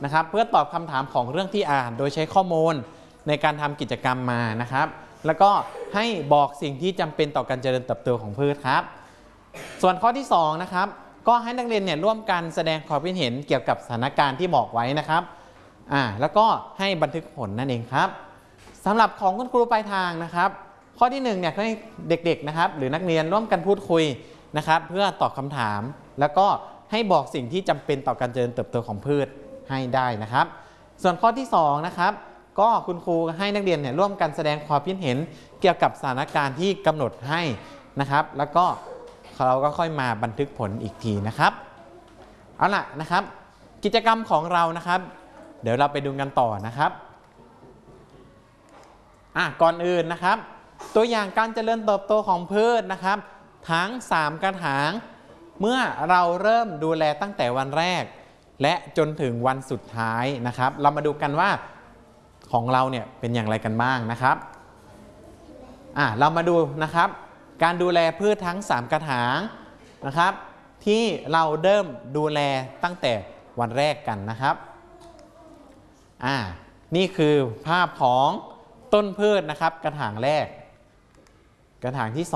นะครับเพื่อตอบคำถามของเรื่องที่อ่านโดยใช้ข้อมูลในการทำกิจกรรมมานะครับแล้วก็ให้บอกสิ่งที่จำเป็นต่อการเจริญเติบโตของพืชครับส่วนข้อที่2นะครับก็ให้นักเรียนเนี่ยร่วมกันแสดงความคิดเห็นเกี่ยวกับสถานการณ์ที่บอกไว้นะครับแล้วก็ให้บันทึกผลนั่นเองครับสำหรับของคุณครูปลายทางนะครับข้อที่1เนี่ยให้เด็กๆนะครับหรือนักเรียนร่วมกันพูดคุยนะครับเพื่อตอบคำถามแล้วก็ให้บอกสิ่งที่จำเป็นต่อการเจริญเติบโตของพืชให้ได้นะครับส่วนข้อที่2นะครับก็คุณครูให้นักเรียนเนี่ยร่วมกันแสดงความคิดเห็นเกี่ยวกับสถานการณ์ที่กำหนดให้นะครับแล้วก็เราก็ค่อยมาบันทึกผลอีกทีนะครับเอาล่ะนะครับกิจกรรมของเรานะครับเดี๋ยวเราไปดูกันต่อนะครับก่อนอื่นนะครับตัวอย่างการเจริญเติบโตของพืชนะครับทั้ง3กระถางเมื่อเราเริ่มดูแลตั้งแต่วันแรกและจนถึงวันสุดท้ายนะครับเรามาดูกันว่าของเราเนี่ยเป็นอย่างไรกันบ้างนะครับเรามาดูนะครับการดูแลพืชทั้ง3กระถางนะครับที่เราเริ่มดูแลตั้งแต่วันแรกกันนะครับนี่คือภาพของต้นพืชนะครับกระถางแรกกระถางที่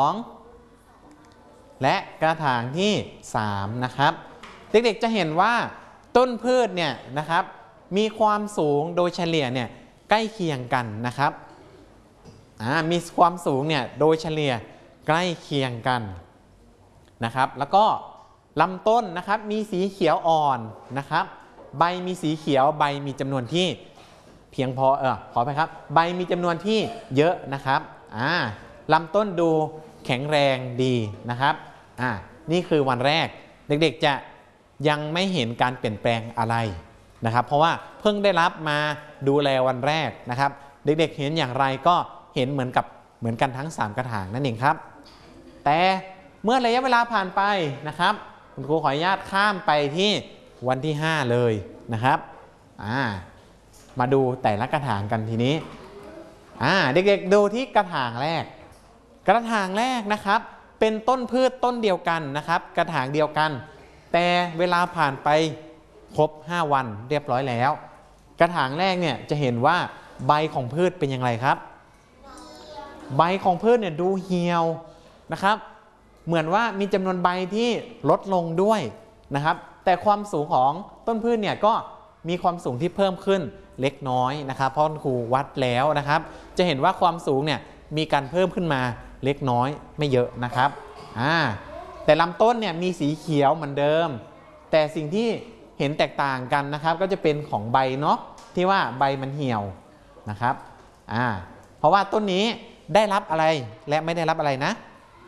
2และกระถางที่3นะครับเด็กๆจะเห็นว่าต้นพืชเนี่ยนะครับมีความสูงโดยเฉลี่ยเนี่ยใกล้เคียงกันนะครับมีความสูงเนี่ยโดยเฉลี่ยใกล้เคียงกันนะครับแล้วก็ลำต้นนะครับมีสีเขียวอ่อนนะครับใบมีสีเขียวใบมีจำนวนที่เพียงพอขอไปครับใบมีจำนวนที่เยอะนะครับลำต้นดูแข็งแรงดีนะครับนี่คือวันแรกเด็กๆจะยังไม่เห็นการเปลี่ยนแปลงอะไรนะครับเพราะว่าเพิ่งได้รับมาดูแลวันแรกนะครับเด็กๆเห็นอย่างไรก็เห็นเหมือนกันทั้ง3กระถางนั่นเองครับแต่เมื่อระยะเวลาผ่านไปนะครับคุณครูขออนุญาตข้ามไปที่วันที่5เลยนะครับมาดูแต่ละกระถางกันทีนี้เด็กๆดูที่กระถางแรกนะครับเป็นต้นพืชต้นเดียวกันนะครับกระถางเดียวกันแต่เวลาผ่านไปครบ5วันเรียบร้อยแล้วกระถางแรกเนี่ยจะเห็นว่าใบของพืชเป็นอย่างไรครับใบของพืชเนี่ยดูเหี่ยวนะครับเหมือนว่ามีจำนวนใบที่ลดลงด้วยนะครับแต่ความสูงของต้นพืชเนี่ยก็มีความสูงที่เพิ่มขึ้นเล็กน้อยนะครับเพราะครูวัดแล้วนะครับจะเห็นว่าความสูงเนี่ยมีการเพิ่มขึ้นมาเล็กน้อยไม่เยอะนะครับแต่ลำต้นเนี่ยมีสีเขียวเหมือนเดิมแต่สิ่งที่เห็นแตกต่างกันนะครับก็จะเป็นของใบเนาะที่ว่าใบมันเหี่ยวนะครับเพราะว่าต้นนี้ได้รับอะไรและไม่ได้รับอะไรนะ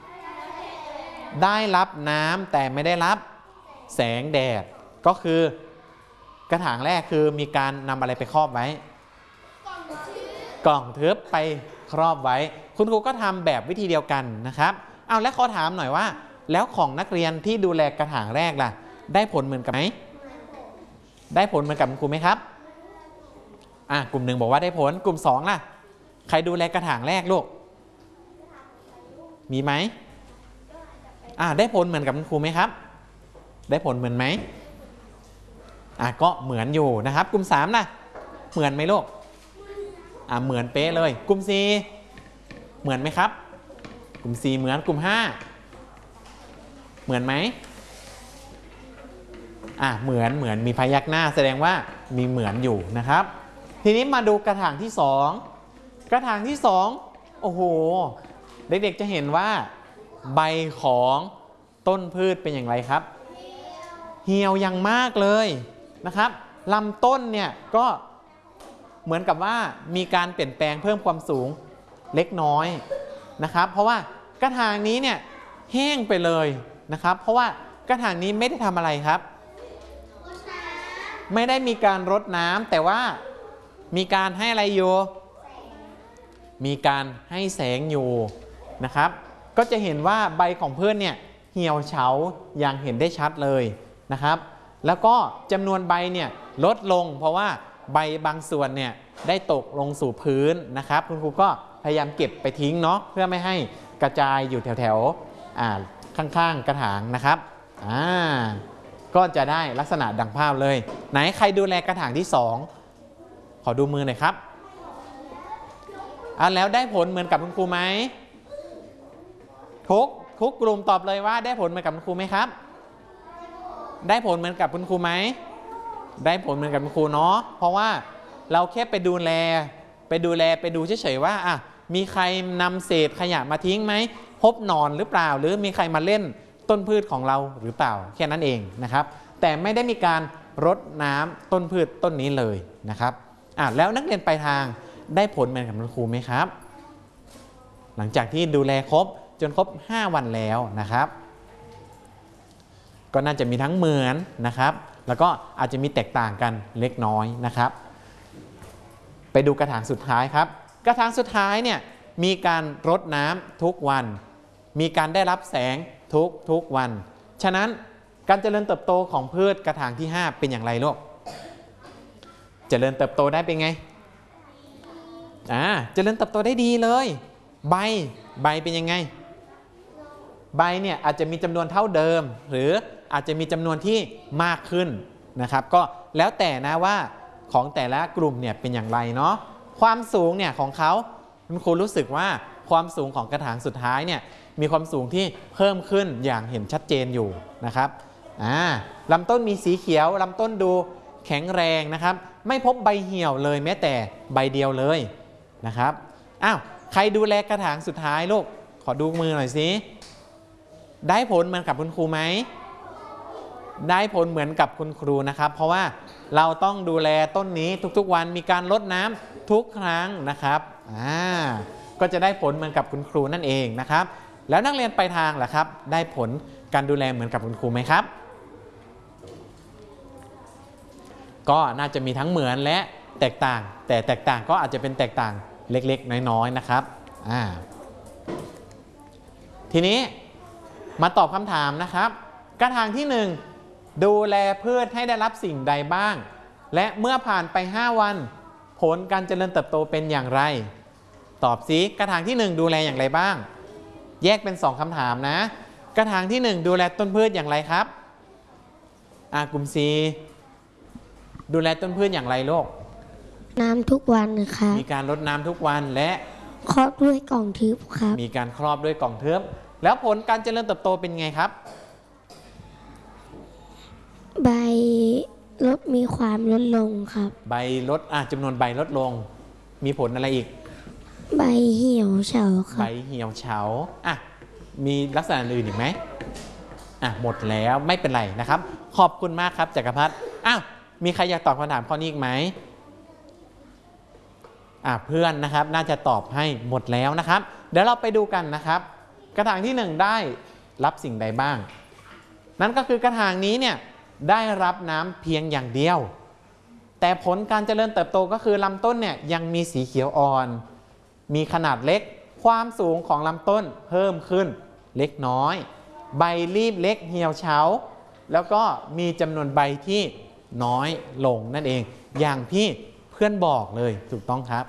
ได้รับน้ำแต่ไม่ได้รับแสงแดดก็คือกระถางแรกคือมีการนำอะไรไปครอบไว้กล่องทึบไปครอบไว้คุณครูก็ทำแบบวิธีเดียวกันนะครับแล้วขอถามหน่อยว่าแล้วของนักเรียนที่ดูแลกระถางแรกล่ะได้ผลเหมือนกันไหมได้ผลเหมือนกับคุณครูไหมครับกลุ่ม1บอกว่าได้ผลกลุ่ม2ล่ะใครดูแลกระถางแรกลูกมีไหมได้ผลเหมือนกับคุณครูไหมครับได้ผลเหมือนไหมก็เหมือนอยู่นะครับกลุ่ม3ล่ะเหมือนไหมลูกเหมือนเป๊ะเลยกลุ่ม4เหมือนไหมครับกลุ่ม4เหมือนกลุ่ม5เหมือนไหมเหมือนมีพยักหน้าแสดงว่ามีเหมือนอยู่นะครับทีนี้มาดูกระถางที่2กระถางที่2โอ้โหเด็กๆจะเห็นว่าใบของต้นพืชเป็นอย่างไรครับเหี่ยวอย่างมากเลยนะครับลำต้นเนี่ยก็เหมือนกับว่ามีการเปลี่ยนแปลงเพิ่มความสูงเล็กน้อยนะครับเพราะว่ากระถางนี้เนี่ยแห้งไปเลยนะครับเพราะว่ากระถางนี้ไม่ได้ทำอะไรครับไม่ได้มีการรดน้ำแต่ว่ามีการให้อะไรอยู่มีการให้แสงอยู่นะครับก็จะเห็นว่าใบของพืชเนี่ยเหี่ยวเฉาอย่างเห็นได้ชัดเลยนะครับแล้วก็จำนวนใบเนี่ยลดลงเพราะว่าใบบางส่วนเนี่ยได้ตกลงสู่พื้นนะครับคุณครูก็พยายามเก็บไปทิ้งเนาะเพื่อไม่ให้กระจายอยู่แถวๆข้างๆกระถางนะครับก็จะได้ลักษณะดังภาพเลยไหนใครดูแลกระถางที่2ขอดูมือหน่อยครับแล้วได้ผลเหมือนกับคุณครูไหมทุกกลุ่มตอบเลยว่าได้ผลเหมือนกับคุณครูไหมครับได้ผลเหมือนกับคุณครูไหมได้ผลเหมือนกับคุณครูเนาะเพราะว่าเราแค่ไปดูเฉยๆว่ามีใครนำเศษขยะมาทิ้งไหมพบหนอนหรือเปล่าหรือมีใครมาเล่นต้นพืชของเราหรือเปล่าแค่นั้นเองนะครับแต่ไม่ได้มีการรดน้ำต้นพืชต้นนี้เลยนะครับแล้วนักเรียนปลายทางได้ผลเหมือนกับคุณครูไหมครับหลังจากที่ดูแลจนครบ5 วันแล้วนะครับก็น่าจะมีทั้งเหมือนนะครับแล้วก็อาจจะมีแตกต่างกันเล็กน้อยนะครับไปดูกระถางสุดท้ายครับกระถางสุดท้ายเนี่ยมีการรดน้ำทุกวันมีการได้รับแสงทุกวันฉะนั้นการเจริญเติบโตของพืชกระถางที่5เป็นอย่างไรลูกเจริญเติบโตได้เป็นไงเจริญเติบโตได้ดีเลยใบเป็นยังไงใบเนี่ยอาจจะมีจำนวนเท่าเดิมหรืออาจจะมีจำนวนที่มากขึ้นนะครับก็แล้วแต่นะว่าของแต่ละกลุ่มเนี่ยเป็นอย่างไรเนาะความสูงเนี่ยของเขาคุณครูรู้สึกว่าความสูงของกระถางสุดท้ายเนี่ยมีความสูงที่เพิ่มขึ้นอย่างเห็นชัดเจนอยู่นะครับลำต้นมีสีเขียวลำต้นดูแข็งแรงนะครับไม่พบใบเหี่ยวเลยแม้แต่ใบเดียวเลยนะครับใครดูแลกระถางสุดท้ายลูกขอดูมือหน่อยสิได้ผลเหมือนกับคุณครูไหมได้ผลเหมือนกับคุณครูนะครับเพราะว่าเราต้องดูแลต้นนี้ทุกๆวันมีการรดน้ำทุกครั้งนะครับก็จะได้ผลเหมือนกับคุณครูนั่นเองนะครับแล้วนักเรียนปลายทางล่ะครับได้ผลการดูแลเหมือนกับคุณครูไหมครับก็น่าจะมีทั้งเหมือนและแตกต่างแต่แตกต่างก็อาจจะเป็นแตกต่างเล็กๆน้อยๆนะครับทีนี้มาตอบคำถามนะครับกระถางที่1ดูแลพืชให้ได้รับสิ่งใดบ้างและเมื่อผ่านไป5 วันผลการเจริญเติบโตเป็นอย่างไรตอบสิกระถางที่1ดูแลอย่างไรบ้างแยกเป็น2คำถามนะกระถางที่1ดูแลต้นพืชอย่างไรครับกลุ่ม C ดูแลต้นพืชอย่างไรโลกน้ำทุกวันครับมีการรดน้ำทุกวันและครอบด้วยกล่องทึบครับมีการครอบด้วยกล่องทึบแล้วผลการเจริญเติบโตเป็นไงครับใบมีความลดลงครับใบลดจำนวนใบลดลงมีผลอะไรอีกใบเหี่ยวเฉาครับใบเหี่ยวเฉามีลักษณะอื่นอีกไหมหมดแล้วไม่เป็นไรนะครับขอบคุณมากครับจักรพัฒน์มีใครอยากตอบคำถามข้อนี้อีกไหมเพื่อนนะครับน่าจะตอบให้หมดแล้วนะครับเดี๋ยวเราไปดูกันนะครับกระถางที่1ได้รับสิ่งใดบ้างนั่นก็คือกระถางนี้เนี่ยได้รับน้ำเพียงอย่างเดียวแต่ผลการเจริญเติบโตก็คือลำต้นเนี่ยยังมีสีเขียวอ่อนมีขนาดเล็กความสูงของลำต้นเพิ่มขึ้นเล็กน้อยใบรีบเล็กเหี่ยวเฉาแล้วก็มีจำนวนใบที่น้อยลงนั่นเองอย่างที่เพื่อนบอกเลยถูกต้องครับ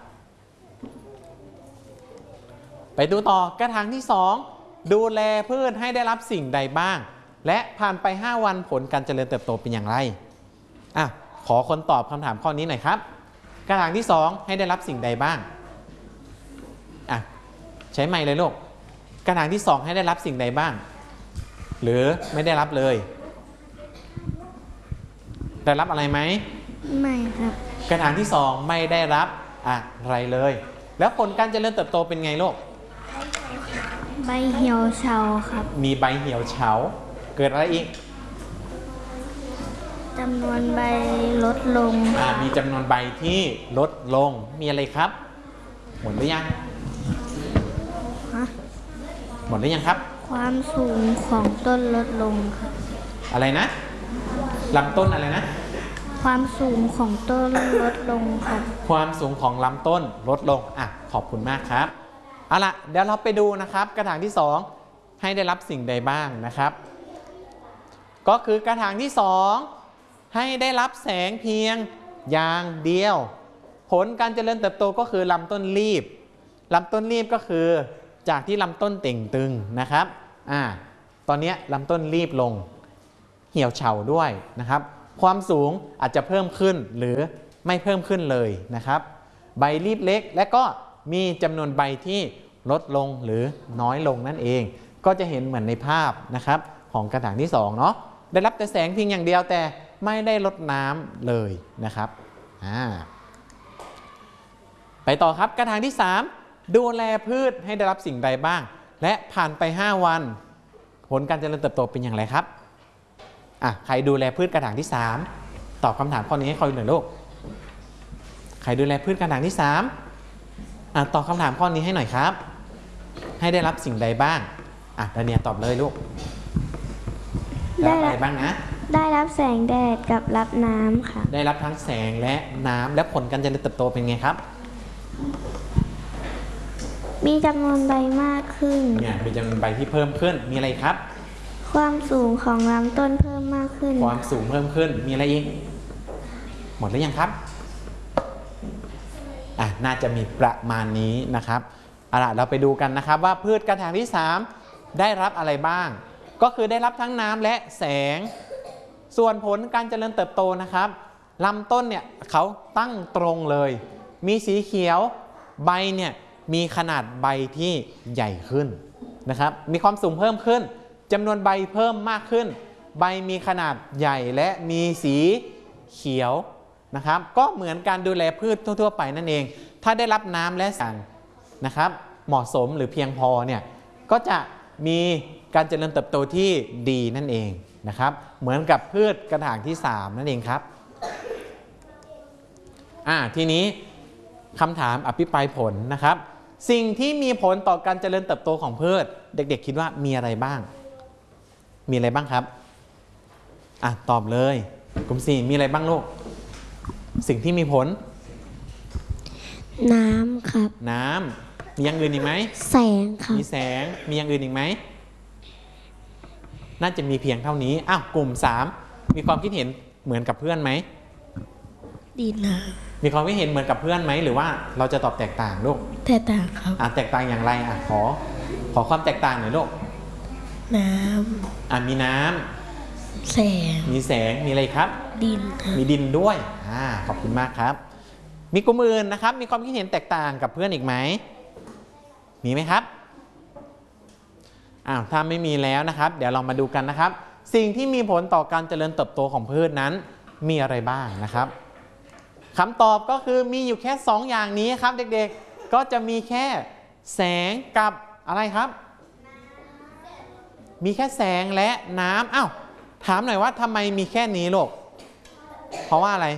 ไปดูต่อกระถางที่2ดูแลพืชให้ได้รับสิ่งใดบ้างและผ่านไป5 วันผลการเจริญเติบโตเป็นอย่างไรขอคนตอบคำถามข้อนี้หน่อยครับกระถางที่2ให้ได้รับสิ่งใดบ้างใช้ไมค์เลยลูกกระถางที่2ให้ได้รับสิ่งใดบ้างหรือไม่ได้รับเลยได้รับอะไรไหมไม่ครับกระถางที่2ไม่ได้รับอะไรเลยแล้วผลการเจริญเติบโตเป็นไงลูกใบเหี่ยวเฉาครับมีใบเหี่ยวเฉาเกิดอะไรอีกจำนวนใบลดลงมีจำนวนใบที่ลดลงมีอะไรครับหมดหรือยังหมดหรือยังครับความสูงของต้นลดลงครับอะไรนะลำต้นอะไรนะความสูงของต้นลดลงครับความสูงของลำต้นลดลงขอบคุณมากครับเอาล่ะเดี๋ยวเราไปดูนะครับกระถางที่2ให้ได้รับสิ่งใดบ้างนะครับก็คือกระถางที่2ให้ได้รับแสงเพียงอย่างเดียวผลการเจริญเติบโตก็คือลำต้นรีบลำต้นรีบก็คือจากที่ลำต้นเต่งตึงนะครับตอนนี้ลำต้นรีบลงเหี่ยวเฉาด้วยนะครับความสูงอาจจะเพิ่มขึ้นหรือไม่เพิ่มขึ้นเลยนะครับใบรีบเล็กและก็มีจำนวนใบที่ลดลงหรือน้อยลงนั่นเองก็จะเห็นเหมือนในภาพนะครับของกระถางที่2เนาะได้รับแต่แสงเพียงอย่างเดียวแต่ไม่ได้ลดน้ำเลยนะครับไปต่อครับกระถางที่3ดูแลพืชให้ได้รับสิ่งใดบ้างและผ่านไป5วันผลการเจริญเติบโตเป็นอย่างไรครับใครดูแลพืชกระถางที่3ตอบคำถามข้อนี้ให้คอยหน่อยลูกใครดูแลพืชกระถางที่3ตอบคำถามข้อนี้ให้หน่อยครับให้ได้รับสิ่งใดบ้างดาเนียตอบเลยลูกได้รับอะไรบ้างนะได้รับแสงแดดกับรับน้ำค่ะได้รับทั้งแสงและน้ำและผลการเจริญเติบโตเป็นไงครับมีจำนวนใบมากขึ้นเนี่ยมีจำนวนใบที่เพิ่มขึ้นมีอะไรครับความสูงของลำต้นเพิ่มมากขึ้นความสูงเพิ่มขึ้นมีอะไรอีกหมดหรือยังครับน่าจะมีประมาณนี้นะครับเราไปดูกันนะครับว่าพืชกระถางที่3ได้รับอะไรบ้างก็คือได้รับทั้งน้ำและแสงส่วนผลการเจริญเติบโตนะครับลำต้นเนี่ยเขาตั้งตรงเลยมีสีเขียวใบเนี่ยมีขนาดใบที่ใหญ่ขึ้นนะครับมีความสูงเพิ่มขึ้นจำนวนใบเพิ่มมากขึ้นใบมีขนาดใหญ่และมีสีเขียวนะครับก็เหมือนการดูแลพืชทั่วๆไปนั่นเองถ้าได้รับน้ำและแสงนะครับเหมาะสมหรือเพียงพอเนี่ยก็จะมีการเจริญเติบโตที่ดีนั่นเองนะครับเหมือนกับพืชกระถางที่3นั่นเองครับทีนี้คำถามอภิปรายผลนะครับสิ่งที่มีผลต่อการเจริญเติบโตของพืชเด็กๆคิดว่ามีอะไรบ้างมีอะไรบ้างครับตอบเลยกลุ่ม4มีอะไรบ้างลูกสิ่งที่มีผลน้ำครับน้ำมีอย่างอื่นอีกไหมแสงครับมีแสงมีอย่างอื่นอีกไหมน่าจะมีเพียงเท่านี้กลุ่ม3มีความคิดเห็นเหมือนกับเพื่อนไหมดีนะมีความคิดเห็นเหมือนกับเพื่อนไหมหรือว่าเราจะตอบแตกต่างลูกแตกต่างครับแตกต่างอย่างไรขอความแตกต่างหน่อยลูกน้ำมีน้ำแสงมีแสงมีอะไรครับดินครับมีดินด้วยขอบคุณมากครับมีกลุ่มอื่นนะครับมีความคิดเห็นแตกต่างกับเพื่อนอีกไหมมีไหมครับถ้าไม่มีแล้วนะครับเดี๋ยวเรามาดูกันนะครับสิ่งที่มีผลต่อการเจริญเติบโตของพืชนั้นมีอะไรบ้างนะครับคำตอบก็คือมีอยู่แค่2อย่างนี้ครับเด็กๆก็จะมีแค่แสงกับอะไรครับมีแค่แสงและน้ำถามหน่อยว่าทำไมมีแค่นี้ลูกเพราะว่าอะไร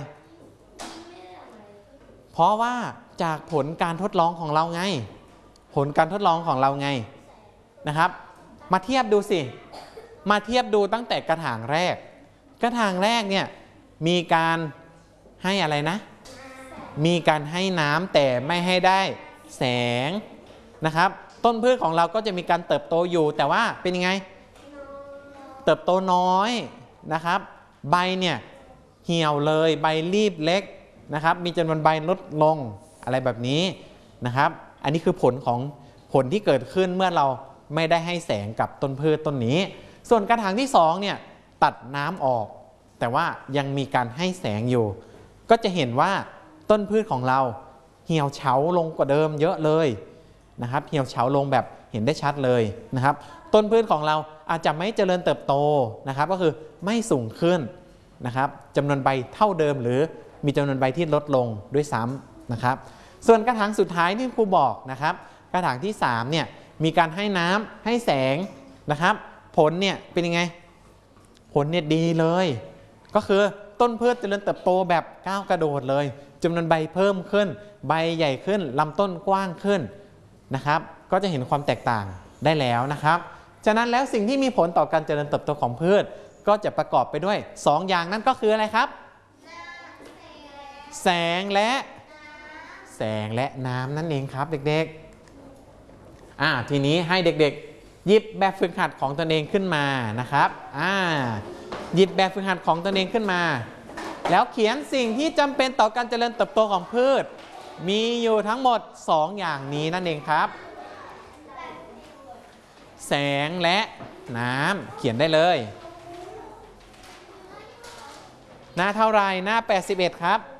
เพราะว่าจากผลการทดลองของเราไงผลการทดลองของเราไงนะครับมาเทียบดูสิมาเทียบดูตั้งแต่กระถางแรกเนี่ยมีการให้อะไรนะมีการให้น้ำแต่ไม่ให้ได้แสงนะครับต้นพืชของเราก็จะมีการเติบโตอยู่แต่ว่าเป็นยังไงเติบโตน้อยนะครับใบเนี่ยเหี่ยวเลยใบรีบเล็กนะครับมีจำนวนใบลดลงอะไรแบบนี้นะครับอันนี้คือผลที่เกิดขึ้นเมื่อเราไม่ได้ให้แสงกับต้นพืชต้นนี้ส่วนกระถางที่2เนี่ยตัดน้ำออกแต่ว่ายังมีการให้แสงอยู่ก็จะเห็นว่าต้นพืชของเราเหี่ยวเฉาลงกว่าเดิมเยอะเลยนะครับเหี่ยวเฉาลงแบบเห็นได้ชัดเลยนะครับต้นพืชของเราอาจจะไม่เจริญเติบโตนะครับก็คือไม่สูงขึ้นนะครับจำนวนใบเท่าเดิมหรือมีจำนวนใบที่ลดลงด้วยซ้ำนะครับส่วนกระถางสุดท้ายที่ครูบอกนะครับกระถางที่3เนี่ยมีการให้น้ำให้แสงนะครับผลเนี่ยเป็นยังไงผลเนี่ยดีเลยก็คือต้นพืชเจริญเติบโตแบบก้าวกระโดดเลยจำนวนใบเพิ่มขึ้นใบใหญ่ขึ้นลำต้นกว้างขึ้นนะครับก็จะเห็นความแตกต่างได้แล้วนะครับฉะนั้นแล้วสิ่งที่มีผลต่อการเจริญเติบโตของพืชก็จะประกอบไปด้วย2อย่างนั่นก็คืออะไรครับแสงและน้ำนั่นเองครับเด็กๆทีนี้ให้เด็กๆหยิบแบบฝึกหัดของตนเองขึ้นมานะครับหยิบแบบฝึกหัดของตนเองขึ้นมาแล้วเขียนสิ่งที่จำเป็นต่อการเจริญเติบโตของพืชมีอยู่ทั้งหมด2อย่างนี้นั่นเองครับแสงและน้ำเขียนได้เลยหน้าเท่าไรหน้า81ครับ